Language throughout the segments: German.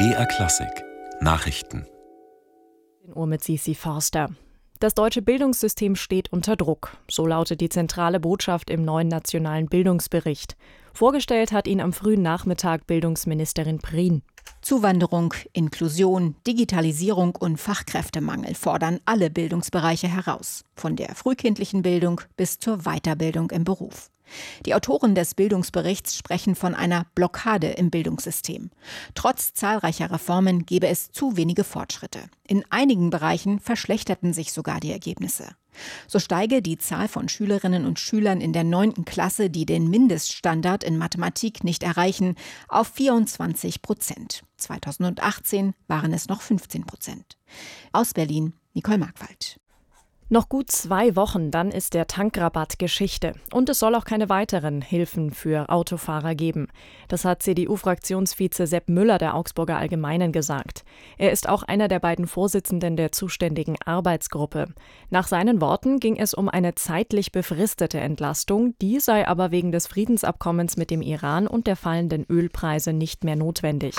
BR Klassik Nachrichten. 10 Uhr mit Sisi Forster. Das deutsche Bildungssystem steht unter Druck. So lautet die zentrale Botschaft im neuen nationalen Bildungsbericht. Vorgestellt hat ihn am frühen Nachmittag Bildungsministerin Prien. Zuwanderung, Inklusion, Digitalisierung und Fachkräftemangel fordern alle Bildungsbereiche heraus. Von der frühkindlichen Bildung bis zur Weiterbildung im Beruf. Die Autoren des Bildungsberichts sprechen von einer Blockade im Bildungssystem. Trotz zahlreicher Reformen gebe es zu wenige Fortschritte. In einigen Bereichen verschlechterten sich sogar die Ergebnisse. So steige die Zahl von Schülerinnen und Schülern in der 9. Klasse, die den Mindeststandard in Mathematik nicht erreichen, auf 24%. 2018 waren es noch 15%. Aus Berlin, Nicole Markwald. Noch gut 2 Wochen, dann ist der Tankrabatt Geschichte. Und es soll auch keine weiteren Hilfen für Autofahrer geben. Das hat CDU-Fraktionsvize Sepp Müller der Augsburger Allgemeinen gesagt. Er ist auch einer der beiden Vorsitzenden der zuständigen Arbeitsgruppe. Nach seinen Worten ging es um eine zeitlich befristete Entlastung. Die sei aber wegen des Friedensabkommens mit dem Iran und der fallenden Ölpreise nicht mehr notwendig.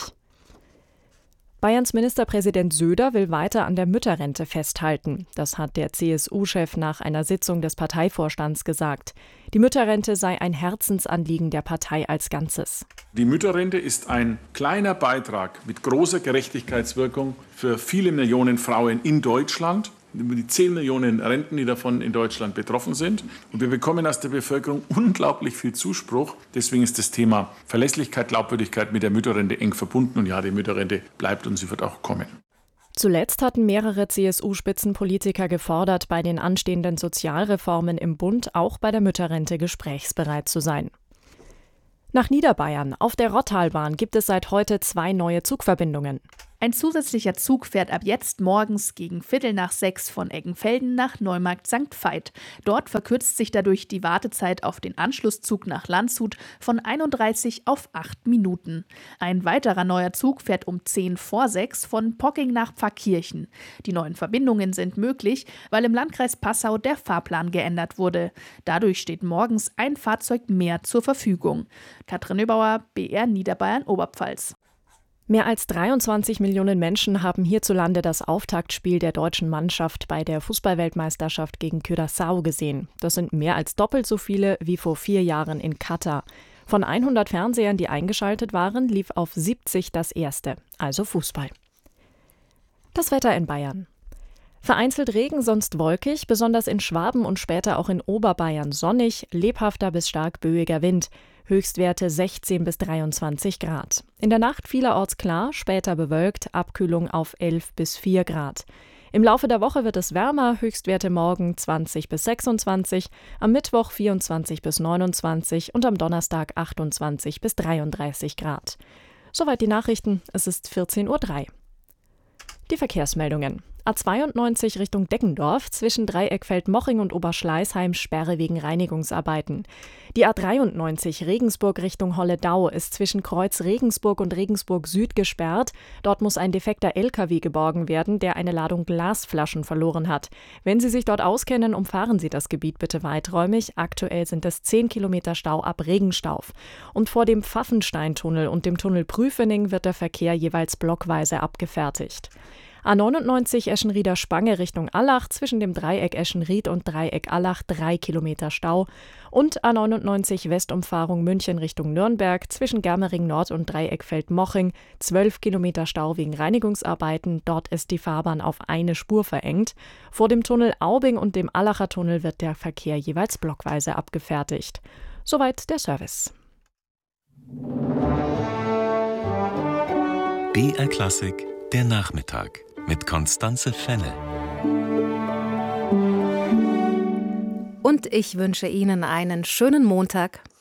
Bayerns Ministerpräsident Söder will weiter an der Mütterrente festhalten. Das hat der CSU-Chef nach einer Sitzung des Parteivorstands gesagt. Die Mütterrente sei ein Herzensanliegen der Partei als Ganzes. Die Mütterrente ist ein kleiner Beitrag mit großer Gerechtigkeitswirkung für viele Millionen Frauen in Deutschland. Über die 10 Millionen Renten, die davon in Deutschland betroffen sind. Und wir bekommen aus der Bevölkerung unglaublich viel Zuspruch. Deswegen ist das Thema Verlässlichkeit, Glaubwürdigkeit mit der Mütterrente eng verbunden. Und ja, die Mütterrente bleibt und sie wird auch kommen. Zuletzt hatten mehrere CSU-Spitzenpolitiker gefordert, bei den anstehenden Sozialreformen im Bund auch bei der Mütterrente gesprächsbereit zu sein. Nach Niederbayern. Auf der Rottalbahn gibt es seit heute 2 neue Zugverbindungen. Ein zusätzlicher Zug fährt ab jetzt morgens gegen 5:45 von Eggenfelden nach Neumarkt St. Veit. Dort verkürzt sich dadurch die Wartezeit auf den Anschlusszug nach Landshut von 31 auf 8 Minuten. Ein weiterer neuer Zug fährt um 5:10 von Pocking nach Pfarrkirchen. Die neuen Verbindungen sind möglich, weil im Landkreis Passau der Fahrplan geändert wurde. Dadurch steht morgens ein Fahrzeug mehr zur Verfügung. Katrin Nöbauer, BR Niederbayern Oberpfalz. Mehr als 23 Millionen Menschen haben hierzulande das Auftaktspiel der deutschen Mannschaft bei der Fußballweltmeisterschaft gegen Curaçao gesehen. Das sind mehr als doppelt so viele wie vor 4 Jahren in Katar. Von 100 Fernsehern, die eingeschaltet waren, lief auf 70 das erste, also Fußball. Das Wetter in Bayern. Vereinzelt Regen, sonst wolkig, besonders in Schwaben und später auch in Oberbayern sonnig, lebhafter bis stark böiger Wind. Höchstwerte 16 bis 23 Grad. In der Nacht vielerorts klar, später bewölkt, Abkühlung auf 11 bis 4 Grad. Im Laufe der Woche wird es wärmer, Höchstwerte morgen 20 bis 26, am Mittwoch 24 bis 29 und am Donnerstag 28 bis 33 Grad. Soweit die Nachrichten, es ist 14:03 Uhr. Die Verkehrsmeldungen. A92 Richtung Deggendorf, zwischen Dreieckfeld-Moching und Oberschleißheim Sperre wegen Reinigungsarbeiten. Die A93 Regensburg Richtung Holledau ist zwischen Kreuz Regensburg und Regensburg Süd gesperrt. Dort muss ein defekter LKW geborgen werden, der eine Ladung Glasflaschen verloren hat. Wenn Sie sich dort auskennen, umfahren Sie das Gebiet bitte weiträumig. Aktuell sind es 10 Kilometer Stau ab Regenstauf. Und vor dem Pfaffensteintunnel und dem Tunnel Prüfening wird der Verkehr jeweils blockweise abgefertigt. A99 Eschenrieder Spange Richtung Allach, zwischen dem Dreieck Eschenried und Dreieck Allach 3 Kilometer Stau. Und A99 Westumfahrung München Richtung Nürnberg, zwischen Germering Nord und Dreieck Feldmoching 12 Kilometer Stau wegen Reinigungsarbeiten. Dort ist die Fahrbahn auf eine Spur verengt. Vor dem Tunnel Aubing und dem Allacher Tunnel wird der Verkehr jeweils blockweise abgefertigt. Soweit der Service. BR Klassik, der Nachmittag. Mit Constanze Fenne. Und ich wünsche Ihnen einen schönen Montag.